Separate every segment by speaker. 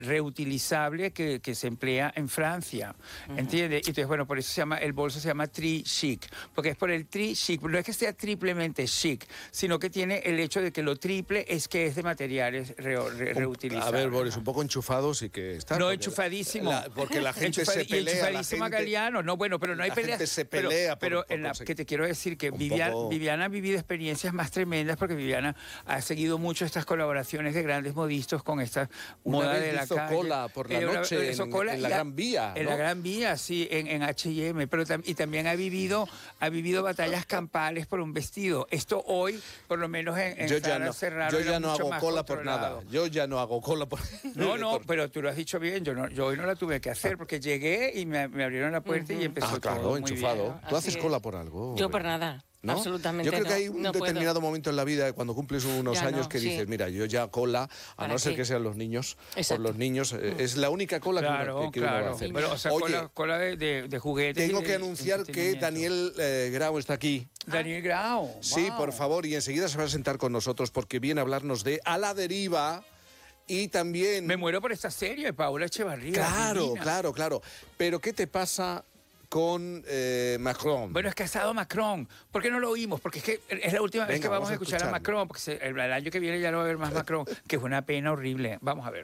Speaker 1: reutilizable que se emplea en Francia, ¿entiendes? Entonces, bueno, por eso el bolso se llama tri chic, porque es por el tri chic, no es que sea triplemente chic, sino que tiene el hecho de que lo triple es que es de materiales reutilizables.
Speaker 2: A ver, Boris, un poco enchufado sí que está.
Speaker 1: No, enchufadísimo.
Speaker 2: Porque la gente se pelea.
Speaker 1: Enchufadísimo a Galeano, no, bueno, pero no hay peleas.
Speaker 2: Se pelea
Speaker 1: pero que te quiero decir que Viviana ha vivido experiencias más tremendas porque Viviana ha seguido mucho estas colaboraciones de grandes modistas con esta moda de la calle.
Speaker 2: Cola por la noche en la Gran Vía,
Speaker 1: en la Gran Vía, sí, en H&M, pero y también ha vivido batallas campales por un vestido. Esto hoy, por lo menos en Zara Serrano,
Speaker 2: yo ya no hago cola por nada. Yo ya no hago cola por
Speaker 1: No, pero tú lo has dicho bien. Yo hoy no la tuve que hacer porque llegué y me abrieron la puerta y empezó
Speaker 2: claro,
Speaker 1: todo
Speaker 2: enchufado.
Speaker 1: Muy bien.
Speaker 2: ¿Tú haces cola por algo?
Speaker 3: Yo por nada. ¿No? Absolutamente.
Speaker 2: Yo creo que hay un determinado momento en la vida, cuando cumples unos años, que dices, mira, yo ya cola, a no ser que sean los niños, por los niños, es la única cola que uno va a hacer.
Speaker 1: Pero, o sea, cola de juguetes.
Speaker 2: Tengo que anunciar que Daniel Grau está aquí.
Speaker 1: Daniel Grau.
Speaker 2: Sí, por favor, y enseguida se va a sentar con nosotros porque viene a hablarnos de A la Deriva. Y también...
Speaker 1: Me muero por esta serie de Paula Echevarría.
Speaker 2: Claro. Pero ¿qué te pasa con Macron?
Speaker 1: Bueno, es que ha estado Macron. ¿Por qué no lo oímos? Porque es que es la última vez que vamos a escuchar a Macron, porque el año que viene ya no va a haber más Macron, que es una pena horrible. Vamos a ver.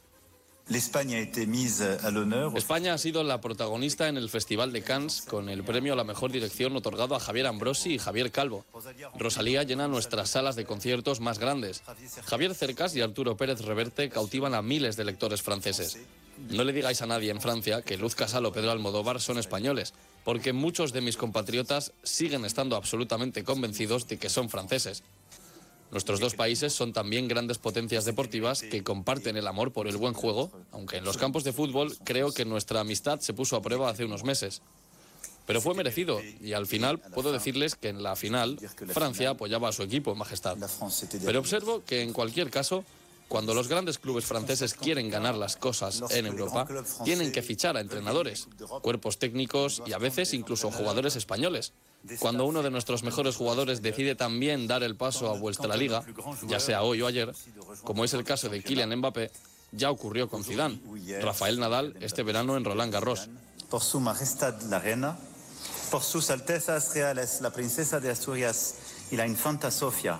Speaker 4: España ha sido la protagonista en el Festival de Cannes con el premio a la mejor dirección otorgado a Javier Ambrosi y Javier Calvo. Rosalía llena nuestras salas de conciertos más grandes. Javier Cercas y Arturo Pérez Reverte cautivan a miles de lectores franceses. No le digáis a nadie en Francia que Luz Casal o Pedro Almodóvar son españoles, porque muchos de mis compatriotas siguen estando absolutamente convencidos de que son franceses. Nuestros dos países son también grandes potencias deportivas que comparten el amor por el buen juego, aunque en los campos de fútbol creo que nuestra amistad se puso a prueba hace unos meses. Pero fue merecido, y al final puedo decirles que en la final Francia apoyaba a su equipo, Majestad. Pero observo que en cualquier caso, cuando los grandes clubes franceses quieren ganar las cosas en Europa, tienen que fichar a entrenadores, cuerpos técnicos y a veces incluso jugadores españoles. Cuando uno de nuestros mejores jugadores decide también dar el paso a vuestra liga, ya sea hoy o ayer, como es el caso de Kylian Mbappé, ya ocurrió con Zidane, Rafael Nadal este verano en Roland Garros.
Speaker 5: Por su majestad la reina, por sus altezas reales la princesa de Asturias y la infanta Sofía,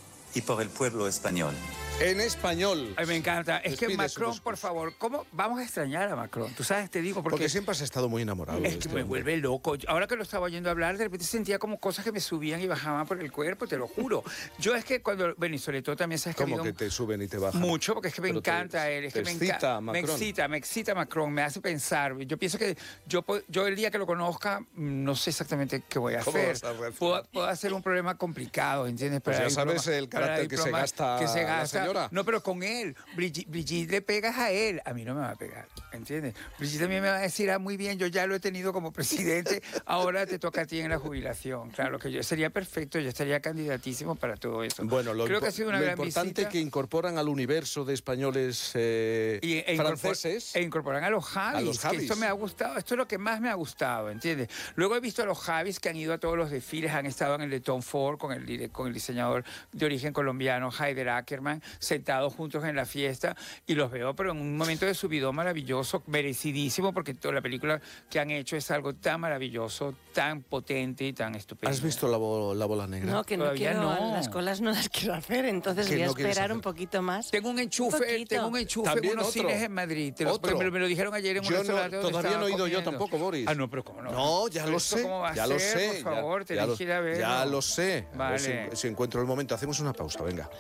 Speaker 5: y por el pueblo español.
Speaker 2: En español.
Speaker 1: Ay, me encanta. Es que Macron, por favor, ¿cómo vamos a extrañar a Macron? Tú sabes, te digo, porque
Speaker 2: siempre has estado muy enamorado.
Speaker 1: Es que me vuelve loco. Ahora que lo estaba oyendo hablar, de repente sentía como cosas que me subían y bajaban por el cuerpo, te lo juro. Yo es que cuando, bueno, y sobre todo también sabes que
Speaker 2: ¿Cómo que te suben y te bajan?
Speaker 1: Mucho, porque es que me encanta él. Es que
Speaker 2: me excita Macron.
Speaker 1: Me excita Macron, me hace pensar. Yo pienso que yo el día que lo conozca, no sé exactamente qué voy a hacer. Puedo hacer un problema complicado, ¿entiendes?
Speaker 2: Pues ya sabes el carácter que se gasta la señora.
Speaker 1: No, pero con él. Brigitte le pegas a él. A mí no me va a pegar, ¿entiendes? Brigitte también me va a decir, muy bien, yo ya lo he tenido como presidente, ahora te toca a ti en la jubilación. Claro, que yo sería perfecto, yo estaría candidatísimo para todo eso.
Speaker 2: Bueno,
Speaker 1: creo que ha sido una gran
Speaker 2: importante
Speaker 1: visita.
Speaker 2: Que incorporan al universo de españoles franceses.
Speaker 1: Incorporan a los Javis. Que esto me ha gustado, esto es lo que más me ha gustado, ¿entiendes? Luego he visto a los Javis que han ido a todos los desfiles, han estado en el de Tom Ford con el diseñador de origen colombiano, Haider Ackermann, sentados juntos en la fiesta, y los veo, pero en un momento de subidón maravilloso, merecidísimo, porque toda la película que han hecho es algo tan maravilloso, tan potente y tan estupendo.
Speaker 2: ¿Has visto la bola negra?
Speaker 3: No, que no quiero, las colas no las quiero hacer, entonces voy a esperar un poquito más.
Speaker 1: Tengo un enchufe en unos cines en Madrid. Me lo dijeron ayer en un restaurante.
Speaker 2: Todavía no he ido yo tampoco, Boris.
Speaker 1: No, pero ¿cómo no?
Speaker 2: No, ya lo sé.
Speaker 1: Ya lo sé. Por favor, tenés que ir a verlo.
Speaker 2: Ya lo sé.
Speaker 1: Vale.
Speaker 2: A ver si encuentro el momento. Hacemos una pausa, venga.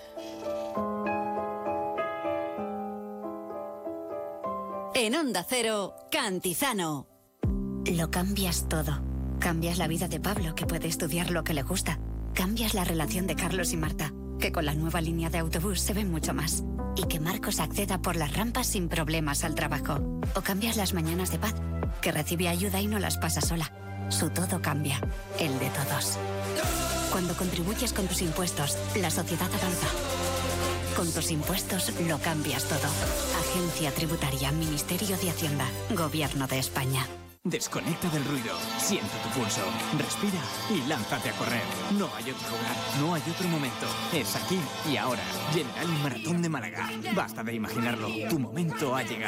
Speaker 6: En Onda Cero, Cantizano. Lo cambias todo. Cambias la vida de Pablo, que puede estudiar lo que le gusta. Cambias la relación de Carlos y Marta, que con la nueva línea de autobús se ven mucho más. Y que Marcos acceda por las rampas sin problemas al trabajo. O cambias las mañanas de Paz, que recibe ayuda y no las pasa sola. Su todo cambia, el de todos. Cuando contribuyes con tus impuestos, la sociedad avanza. Con tus impuestos lo cambias todo. Agencia Tributaria, Ministerio de Hacienda, Gobierno de España.
Speaker 7: Desconecta del ruido, siente tu pulso, respira y lánzate a correr. No hay otro lugar, no hay otro momento. Es aquí y ahora. General Maratón de Málaga. Basta de imaginarlo, tu momento ha llegado.